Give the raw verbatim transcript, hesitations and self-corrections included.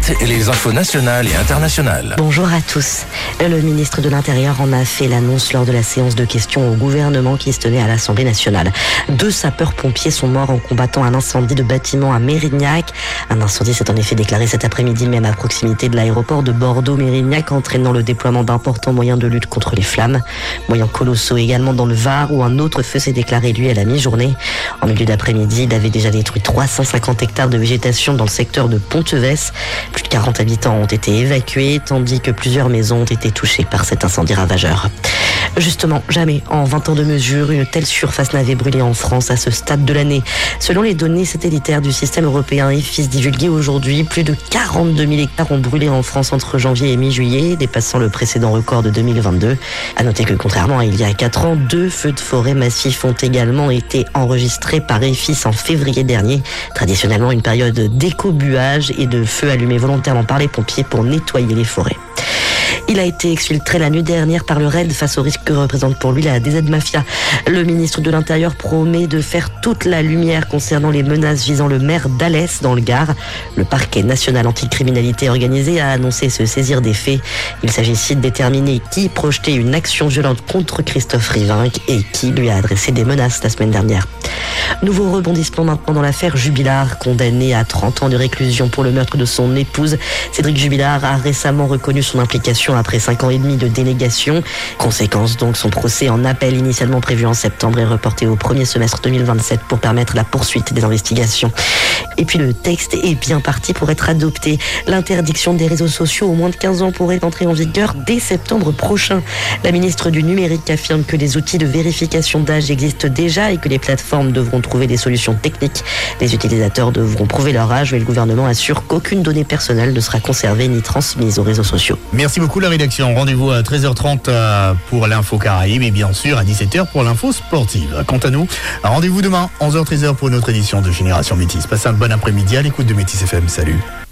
suite, les infos nationales et internationales. Bonjour à tous. Le ministre de l'Intérieur en a fait l'annonce lors de la séance de questions au gouvernement qui se tenait à l'Assemblée nationale. Deux sapeurs-pompiers sont morts en combattant un incendie de bâtiment à Mérignac. Un incendie s'est en effet déclaré cet après-midi même à proximité de l'aéroport de Bordeaux-Mérignac, entraînant le déploiement d'importants moyens de lutte contre les flammes. Moyens colossaux également dans le Var où un autre feu s'est déclaré lui à la mi-journée. En milieu d'après-midi, il avait déjà détruit trois cent cinquante hectares de végétation dans le secteur de Pontevès. Plus de quarante habitants ont été évacués, tandis que plusieurs maisons ont été touchées par cet incendie ravageur. Justement, jamais en vingt ans de mesure, une telle surface n'avait brûlé en France à ce stade de l'année. Selon les données satellitaires du système européen I F I S divulguées aujourd'hui, plus de quarante-deux mille hectares ont brûlé en France entre janvier et mi-juillet, dépassant le précédent record de deux mille vingt-deux. À noter que contrairement à il y a quatre ans, deux feux de forêt massifs ont également été enregistrés par I F I S en février dernier. Traditionnellement une période d'écobuage et de feux allumés volontairement par les pompiers pour nettoyer les forêts. Il a été exfiltré la nuit dernière par le R A I D face au risque que représente pour lui la D Z Mafia. Le ministre de l'Intérieur promet de faire toute la lumière concernant les menaces visant le maire d'Alès dans le Gard. Le parquet national anticriminalité organisée a annoncé se saisir des faits. Il s'agit ici de déterminer qui projetait une action violente contre Christophe Rivinc et qui lui a adressé des menaces la semaine dernière. Nouveau rebondissement maintenant dans l'affaire Jubilard, condamné à trente ans de réclusion pour le meurtre de son épouse. Cédric Jubilard a récemment reconnu son implication après cinq ans et demi de dénégation. Conséquence donc, son procès en appel initialement prévu en septembre est reporté au premier semestre deux mille vingt-sept pour permettre la poursuite des investigations. Et puis le texte est bien parti pour être adopté. L'interdiction des réseaux sociaux aux moins de quinze ans pourrait entrer en vigueur dès septembre prochain. La ministre du Numérique affirme que les outils de vérification d'âge existent déjà et que les plateformes devront trouver des solutions techniques. Les utilisateurs devront prouver leur âge, mais le gouvernement assure qu'aucune donnée personnelle ne sera conservée ni transmise aux réseaux sociaux. Merci beaucoup la rédaction. Rendez-vous à treize heures trente pour l'info Caraïbes et bien sûr à dix-sept heures pour l'info sportive. Quant à nous, rendez-vous demain onze heures treize heures pour une autre édition de Génération Métis. Passez un bon après-midi à l'écoute de Métis F M. Salut.